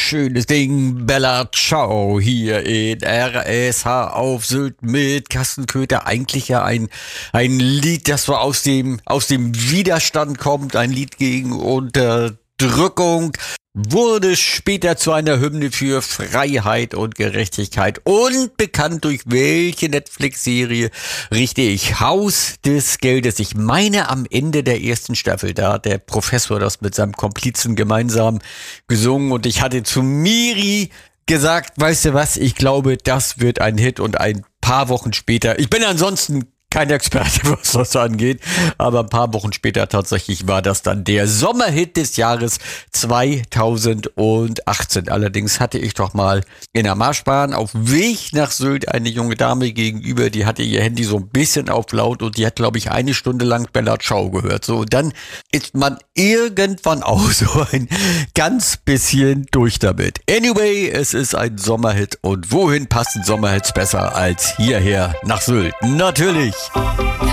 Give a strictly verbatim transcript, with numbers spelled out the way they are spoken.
schönes Ding, Bella Ciao, hier in R S H auf Sylt mit Kassenköter. Eigentlich ja ein, ein Lied, das so aus dem, aus dem Widerstand kommt, ein Lied gegen Unterdrückung. Wurde später zu einer Hymne für Freiheit und Gerechtigkeit und bekannt durch welche Netflix-Serie? Richtig, Haus des Geldes. Ich meine am Ende der ersten Staffel, da hat der Professor das mit seinem Komplizen gemeinsam gesungen und ich hatte zu Miri gesagt, weißt du was, ich glaube, das wird ein Hit und ein paar Wochen später, ich bin ansonsten kein Experte, was das angeht, aber ein paar Wochen später tatsächlich war das dann der Sommerhit des Jahres zweitausendachtzehn. Allerdings hatte ich doch mal in der Marschbahn auf Weg nach Sylt eine junge Dame gegenüber, die hatte ihr Handy so ein bisschen auf laut und die hat, glaube ich, eine Stunde lang Bella Ciao gehört. So, und dann ist man irgendwann auch so ein ganz bisschen durch damit. Anyway, es ist ein Sommerhit und wohin passen Sommerhits besser als hierher nach Sylt? Natürlich!